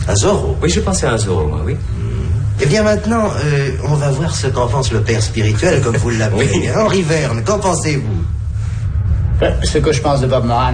À Zorro? Oui, je pensais à Zorro, moi, oui. Eh bien maintenant, on va voir ce qu'en pense le père spirituel, comme vous l'appelez. Oui. Henri Verne, qu'en pensez-vous? Ce que je pense de Bob Moran,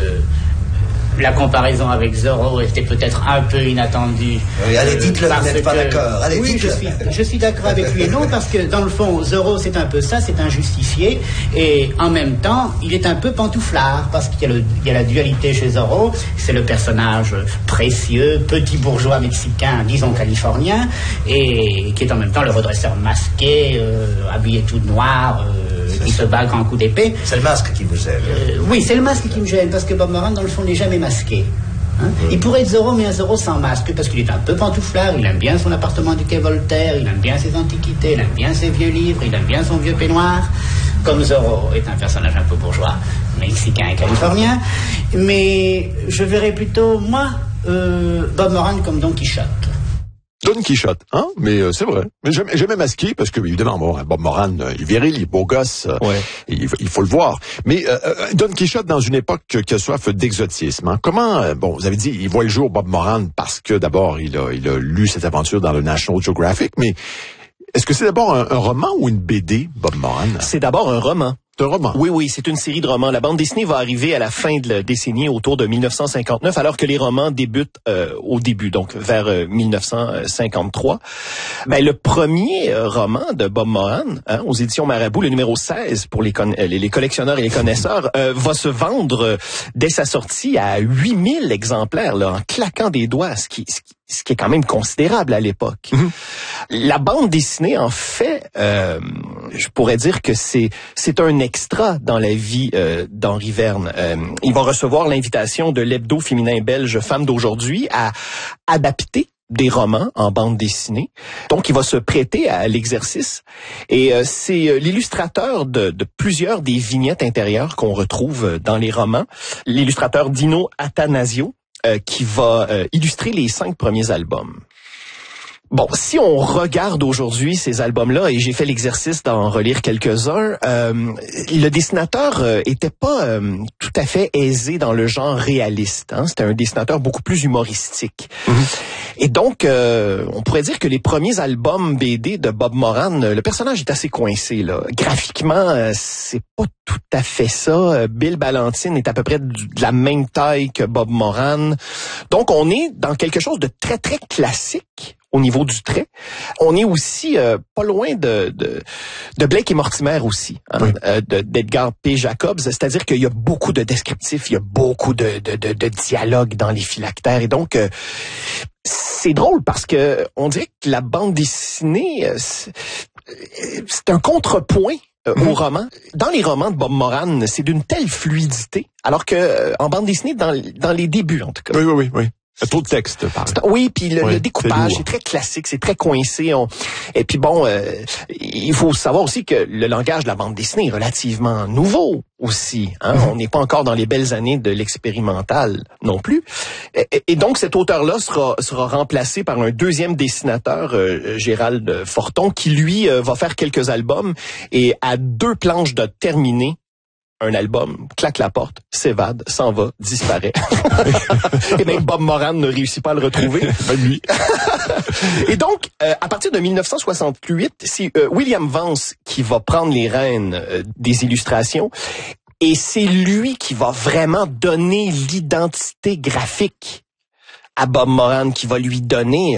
la comparaison avec Zorro était peut-être un peu inattendue. Oui, allez, dites-le, vous n'êtes pas d'accord. Allez, oui, je suis d'accord avec lui et non, parce que dans le fond, Zorro, c'est un peu ça, c'est un justicier, et en même temps, il est un peu pantouflard, parce qu'il y a la dualité chez Zorro, c'est le personnage précieux, petit bourgeois mexicain, disons californien, et qui est en même temps le redresseur masqué, habillé tout de noir, qui se bat à grands coups d'épée. C'est le masque qui vous gêne. Oui, c'est le masque qui me gêne, parce que Bob Moran, dans le fond, n'est jamais masqué. Hein? Il pourrait être Zorro, mais un Zorro sans masque, parce qu'il est un peu pantouflard, il aime bien son appartement du quai Voltaire, il aime bien ses antiquités, il aime bien ses vieux livres, il aime bien son vieux peignoir. Comme Zorro est un personnage un peu bourgeois, mexicain et californien. Mais je verrais plutôt, moi, Bob Moran comme Don Quichotte. Don Quichotte, hein? Mais c'est vrai. Mais j'aimais masqué parce que, évidemment, bon, Bob Moran, il est viril, il est beau gosse, ouais. Il faut le voir. Mais Don Quichotte, dans une époque qui a soif d'exotisme, hein? Comment, bon, vous avez dit, il voit le jour Bob Moran parce que, d'abord, il a lu cette aventure dans le National Geographic, mais est-ce que c'est d'abord un roman ou une BD, Bob Moran? C'est d'abord un roman. C'est un roman. Oui, c'est une série de romans. La bande dessinée va arriver à la fin de la décennie, autour de 1959, alors que les romans débutent au début, donc vers 1953. Ben, le premier roman de Bob Moran, hein, aux éditions Marabout, le numéro 16 pour les collectionneurs et les connaisseurs, va se vendre dès sa sortie à 8000 exemplaires, là, en claquant des doigts, ce qui est quand même considérable à l'époque. Mm-hmm. La bande dessinée, en fait, je pourrais dire que c'est un extra dans la vie d'Henri Verne. Il va recevoir l'invitation de l'hebdo féminin belge Femme d'aujourd'hui à adapter des romans en bande dessinée. Donc, il va se prêter à l'exercice. Et c'est l'illustrateur de plusieurs des vignettes intérieures qu'on retrouve dans les romans. L'illustrateur Dino Attanasio, qui va illustrer les 5 premiers albums. Bon, si on regarde aujourd'hui ces albums-là, et j'ai fait l'exercice d'en relire quelques-uns, le dessinateur était pas tout à fait aisé dans le genre réaliste. Hein? C'était un dessinateur beaucoup plus humoristique. Mm-hmm. Et donc, on pourrait dire que les premiers albums BD de Bob Moran, le personnage est assez coincé, là. Graphiquement, c'est pas tout à fait ça. Bill Ballantine est à peu près de la même taille que Bob Moran. Donc, on est dans quelque chose de très, très classique au niveau du trait. On est aussi pas loin de Blake et Mortimer aussi, hein, oui. D'Edgar P. Jacobs. C'est-à-dire qu'il y a beaucoup de descriptifs, il y a beaucoup de dialogues dans les phylactères. Et donc, c'est drôle parce que on dirait que la bande dessinée, c'est un contrepoint au roman. Dans les romans de Bob Moran, c'est d'une telle fluidité, alors que en bande dessinée, dans les débuts en tout cas. Oui. Trop de texte, pareil. Oui, puis le découpage, c'est très classique, c'est très coincé. Et puis bon, il faut savoir aussi que le langage de la bande dessinée est relativement nouveau aussi. Hein? On n'est pas encore dans les belles années de l'expérimental non plus. Et donc, cet auteur-là sera remplacé par un deuxième dessinateur, Gérald Forton, qui lui va faire quelques albums et à 2 planches de terminer un album, claque la porte, s'évade, s'en va, disparaît. Et même Bob Moran ne réussit pas à le retrouver. Lui. Et donc, à partir de 1968, c'est William Vance qui va prendre les rênes des illustrations. Et c'est lui qui va vraiment donner l'identité graphique à Bob Moran, qui va lui donner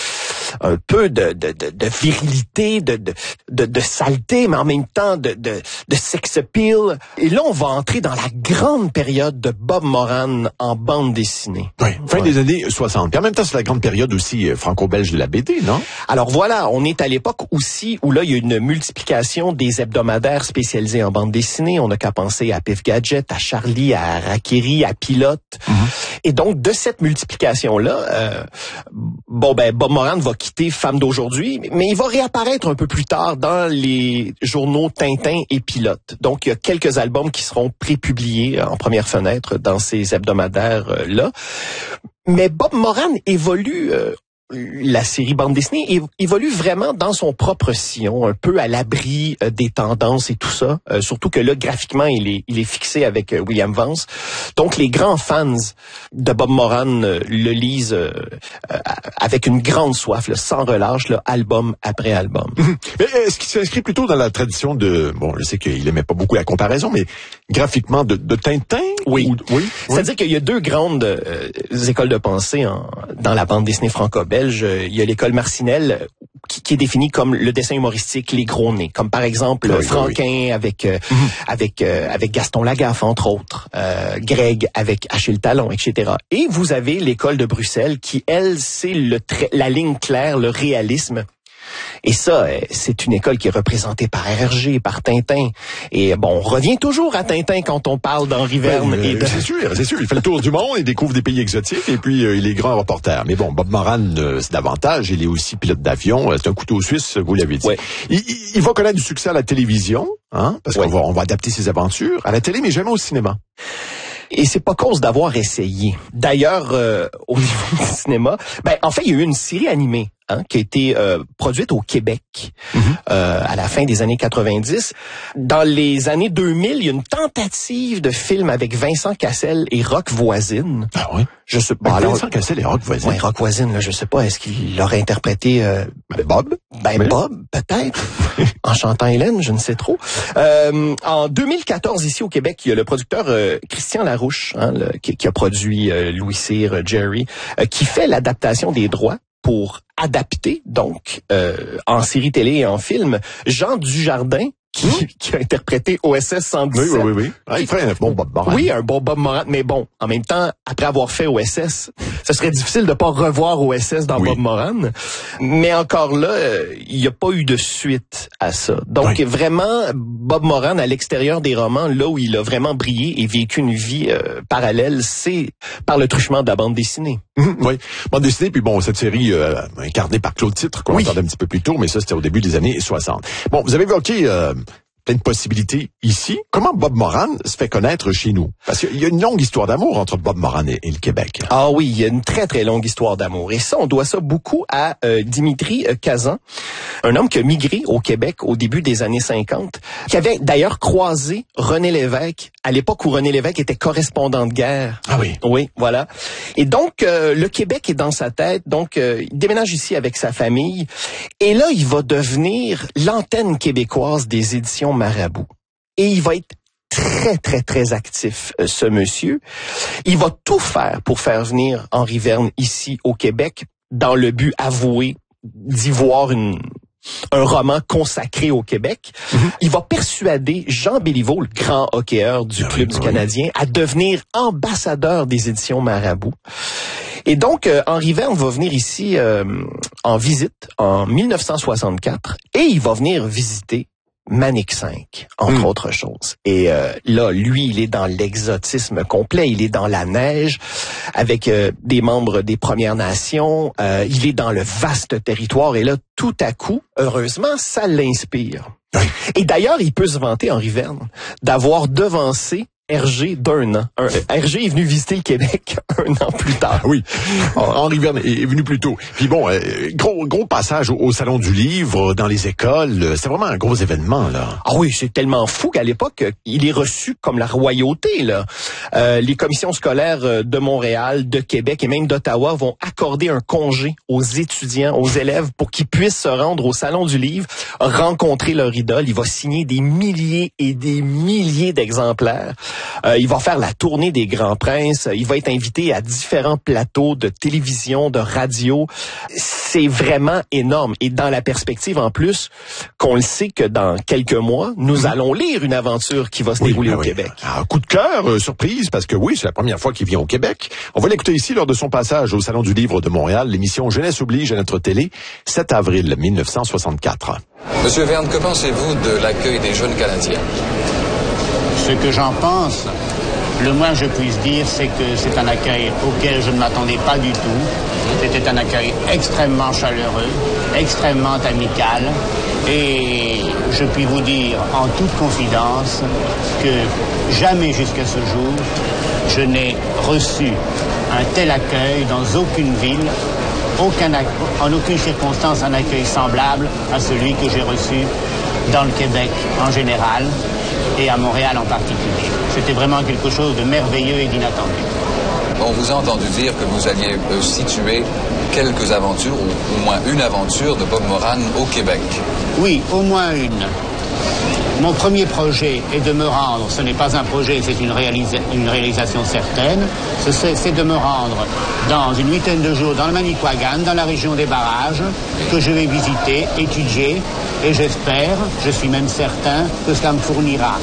un peu de virilité, de saleté, mais en même temps de sex appeal. Et là, on va entrer dans la grande période de Bob Moran en bande dessinée. Oui, fin des années 60. Puis en même temps, c'est la grande période aussi franco-belge de la BD, non? Alors voilà, on est à l'époque aussi où là, il y a une multiplication des hebdomadaires spécialisés en bande dessinée. On n'a qu'à penser à Pif Gadget, à Charlie, à Rakiri, à Pilote. Mm-hmm. Et donc, de cette multiplication-là, Bob Moran va quitter Femme d'aujourd'hui, mais il va réapparaître un peu plus tard dans les journaux Tintin et Pilote. Donc, il y a quelques albums qui seront prépubliés en première fenêtre dans ces hebdomadaires-là. Mais Bob Moran évolue la série bande dessinée évolue vraiment dans son propre sillon, un peu à l'abri des tendances et tout ça. Surtout que là, graphiquement, il est fixé avec William Vance. Donc, les grands fans de Bob Moran le lisent avec une grande soif, là, sans relâche, là, album après album. Mais est-ce qu'il s'inscrit plutôt dans la tradition de... Bon, je sais qu'il aimait pas beaucoup la comparaison, mais graphiquement de Tintin? Oui. C'est-à-dire qu'il y a deux grandes écoles de pensée dans la bande dessinée franco-belge. Il y a l'école Marcinelle qui est définie comme le dessin humoristique, les gros nez, comme par exemple Franquin avec Gaston Lagaffe, entre autres, Greg avec Achille Talon, etc. Et vous avez l'école de Bruxelles qui, elle, c'est la ligne claire, le réalisme. Et ça, c'est une école qui est représentée par RRG, par Tintin. Et bon, on revient toujours à Tintin quand on parle d'Henri Verne. C'est sûr. Il fait le tour du monde, il découvre des pays exotiques et puis il est grand reporter. Mais bon, Bob Moran, c'est davantage. Il est aussi pilote d'avion. C'est un couteau suisse, vous l'avez dit. Ouais. Il va connaître du succès à la télévision, hein, parce qu'on va adapter ses aventures à la télé, mais jamais au cinéma. Et c'est pas cause d'avoir essayé. D'ailleurs, au niveau du cinéma, en fait, il y a eu une série animée qui a été produite au Québec à la fin des années 90. Dans les années 2000, il y a une tentative de film avec Vincent Cassel et Roch Voisine. Ah oui? Je sais pas. Vincent Cassel et Roch Voisine. Oui, Roch Voisine, là, je sais pas, est-ce qu'il l'aurait interprété Bob? Bob, peut-être. En chantant Hélène, je ne sais trop. En 2014, ici au Québec, il y a le producteur Christian Larouche, qui a produit Louis Cyr, Jerry, qui fait l'adaptation des droits pour adapter, donc, en série télé et en film, Jean Dujardin, qui a interprété OSS 117. Oui. Il ferait un bon Bob Moran. Oui, un bon Bob Moran, mais bon, en même temps, après avoir fait OSS, ce serait difficile de pas revoir OSS dans Bob Moran. Mais encore là, il n'y a pas eu de suite à ça. Donc vraiment, Bob Moran, à l'extérieur des romans, là où il a vraiment brillé et vécu une vie parallèle, c'est par le truchement de la bande dessinée. Oui, bande dessinée, puis bon, cette série incarnée par Claude Titre, qu'on entendait un petit peu plus tôt, mais ça, c'était au début des années 60. Bon, vous avez évoqué plein de possibilités ici. Comment Bob Moran se fait connaître chez nous? Parce qu'il y a une longue histoire d'amour entre Bob Moran et le Québec. Ah oui, il y a une très, très longue histoire d'amour. Et ça, on doit ça beaucoup à Dimitri Kazan, un homme qui a migré au Québec au début des années 50, qui avait d'ailleurs croisé René Lévesque à l'époque où René Lévesque était correspondant de guerre. Ah oui? Oui, voilà. Et donc, le Québec est dans sa tête. Donc, il déménage ici avec sa famille. Et là, il va devenir l'antenne québécoise des éditions Marabout. Et il va être très, très, très actif, ce monsieur. Il va tout faire pour faire venir Henri Verne ici au Québec dans le but avoué d'y voir un roman consacré au Québec. Il va persuader Jean Béliveau, le grand hockeyeur du Club du Canadien, à devenir ambassadeur des éditions Marabout. Et donc, Henri Verne va venir ici en visite en 1964 et il va venir visiter Manic 5, entre autres choses. Et là, lui, il est dans l'exotisme complet. Il est dans la neige avec des membres des Premières Nations. Il est dans le vaste territoire. Et là, tout à coup, heureusement, ça l'inspire. Et d'ailleurs, il peut se vanter, Henri Verne, d'avoir devancé Hergé d'1 an. Hergé est venu visiter le Québec 1 an plus tard. Oui, Henri Verne est venu plus tôt. Puis bon, gros passage au Salon du Livre, dans les écoles. C'est vraiment un gros événement, là. Ah oui, c'est tellement fou qu'à l'époque, il est reçu comme la royauté, là. Les commissions scolaires de Montréal, de Québec et même d'Ottawa vont accorder un congé aux étudiants, aux élèves, pour qu'ils puissent se rendre au Salon du Livre, rencontrer leur idole. Il va signer des milliers et des milliers d'exemplaires. Il va faire la tournée des Grands Princes. Il va être invité à différents plateaux de télévision, de radio. C'est vraiment énorme. Et dans la perspective, en plus, qu'on le sait que dans quelques mois, nous allons lire une aventure qui va se dérouler au Québec. Alors, coup de cœur, surprise, parce que oui, c'est la première fois qu'il vient au Québec. On va l'écouter ici lors de son passage au Salon du Livre de Montréal, l'émission Jeunesse oblige à notre télé, 7 avril 1964. Monsieur Verne, que pensez-vous de l'accueil des jeunes Canadiens? Ce que j'en pense, le moins que je puisse dire, c'est que c'est un accueil auquel je ne m'attendais pas du tout. C'était un accueil extrêmement chaleureux, extrêmement amical. Et je puis vous dire en toute confidence que jamais jusqu'à ce jour, je n'ai reçu un tel accueil dans aucune ville en aucune circonstance un accueil semblable à celui que j'ai reçu dans le Québec en général et à Montréal en particulier. C'était vraiment quelque chose de merveilleux et d'inattendu. On vous a entendu dire que vous alliez situer quelques aventures, ou au moins une aventure de Bob Moran au Québec. Oui, au moins une. Mon premier projet est de me rendre, ce n'est pas un projet, c'est une réalisation certaine, c'est de me rendre dans une 8aine de jours dans le Manicouagan, dans la région des barrages, que je vais visiter, étudier, et j'espère, je suis même certain, que cela me fournira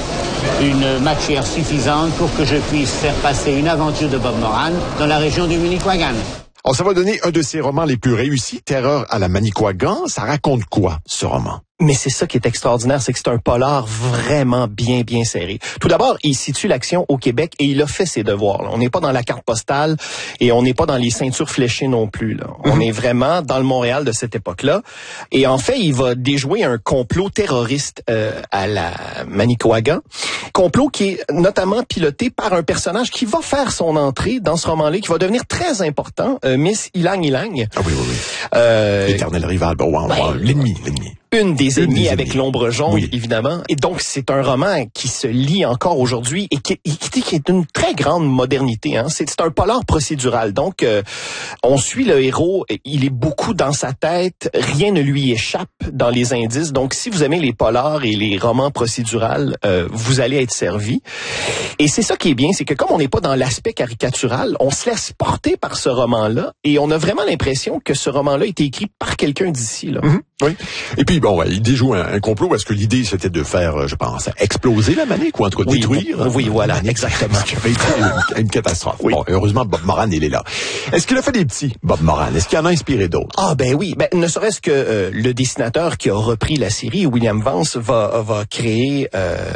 une matière suffisante pour que je puisse faire passer une aventure de Bob Moran dans la région du Manicouagan. Alors, ça va donner un de ses romans les plus réussis, Terreur à la Manicouagan. Ça raconte quoi, ce roman? Mais c'est ça qui est extraordinaire, c'est que c'est un polar vraiment bien serré. Tout d'abord, il situe l'action au Québec et il a fait ses devoirs. Là. On n'est pas dans la carte postale et on n'est pas dans les ceintures fléchées non plus. Là. On est vraiment dans le Montréal de cette époque-là. Et en fait, il va déjouer un complot terroriste à la Manicouagan. Complot qui est notamment piloté par un personnage qui va faire son entrée dans ce roman-là, qui va devenir très important, Miss Ilang Ilang. Ah oui. L'éternel rival, l'ennemi. Une des ennemies avec l'ombre jaune, évidemment. Et donc, c'est un roman qui se lit encore aujourd'hui et qui est d'une très grande modernité. Hein. C'est un polar procédural. Donc, on suit le héros. Il est beaucoup dans sa tête. Rien ne lui échappe dans les indices. Donc, si vous aimez les polars et les romans procédurals, vous allez être servi. Et c'est ça qui est bien, c'est que comme on n'est pas dans l'aspect caricatural, on se laisse porter par ce roman-là et on a vraiment l'impression que ce roman-là a été écrit par quelqu'un d'ici. Là. Oui. Et puis, il déjoue un complot parce que l'idée, c'était de faire, je pense, exploser la Manic ou en tout cas détruire. Oui, voilà, exactement. Ce qui avait été une catastrophe. Oui. Bon, heureusement, Bob Moran, il est là. Est-ce qu'il a fait des petits, Bob Moran? Est-ce qu'il en a inspiré d'autres? Ah, ben oui. Ne serait-ce que le dessinateur qui a repris la série, William Vance, va créer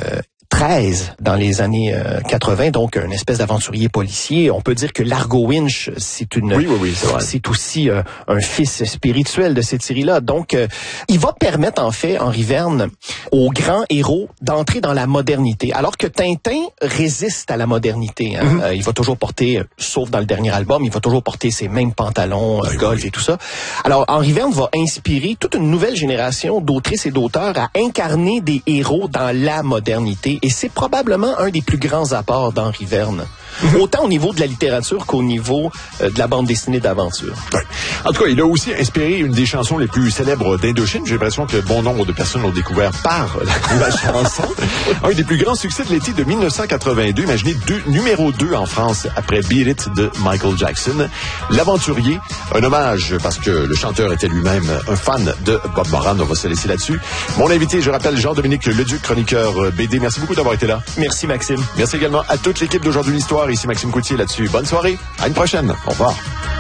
13 dans les années 80, donc une espèce d'aventurier policier. On peut dire que Largo Winch, c'est c'est aussi un fils spirituel de cette série-là. Donc, il va permettre en fait, Henri Verne, aux grands héros d'entrer dans la modernité, alors que Tintin résiste à la modernité. Hein. Il va toujours porter, sauf dans le dernier album, il va toujours porter ses mêmes pantalons golf et tout ça. Alors, Henri Verne va inspirer toute une nouvelle génération d'autrices et d'auteurs à incarner des héros dans la modernité. Et c'est probablement un des plus grands apports d'Henri Verne. Autant au niveau de la littérature qu'au niveau de la bande dessinée d'aventure. Ouais. En tout cas, il a aussi inspiré une des chansons les plus célèbres d'Indochine. J'ai l'impression que bon nombre de personnes l'ont découvert par la chanson. Un des plus grands succès de l'été de 1982. Imaginez numéro 2 en France après Beat It de Michael Jackson. L'aventurier, un hommage parce que le chanteur était lui-même un fan de Bob Moran. On va se laisser là-dessus. Mon invité, je rappelle, Jean-Dominique Leduc, chroniqueur BD. Merci beaucoup d'avoir été là. Merci Maxime. Merci également à toute l'équipe d'Aujourd'hui l'Histoire. Ici Maxime Coutier là-dessus. Bonne soirée. À une prochaine. Au revoir.